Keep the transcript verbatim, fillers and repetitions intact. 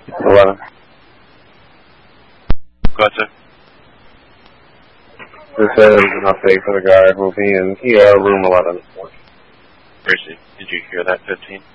eleven. Gotcha. This is an update for the guy who will be in E R room eleven. Where is he? Did you hear that, fifteen?